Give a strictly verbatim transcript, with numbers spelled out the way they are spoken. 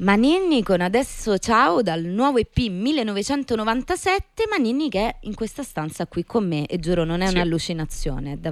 Maninni con Adesso Ciao dal nuovo E P millenovecentonovantasette. Maninni che è in questa stanza qui con me e giuro non è Sì. un'allucinazione, è